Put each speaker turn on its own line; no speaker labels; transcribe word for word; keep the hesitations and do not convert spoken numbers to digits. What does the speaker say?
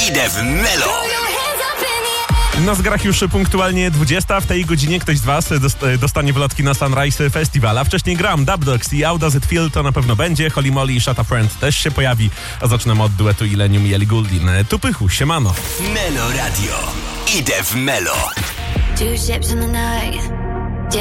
Idę w Melo.
Na zegarach już punktualnie dwudziesta. W tej godzinie ktoś z was dostanie wylotki na Sunrise Festival. A wcześniej gram Dub Dogs i How Does It Feel to na pewno będzie. Holly Molly i Shut A Friend też się pojawi. A zaczynamy od duetu Illenium i Ellie Goulding. Tu Pychu, siemano.
Melo Radio. Idę w Melo.
Two ships in the night.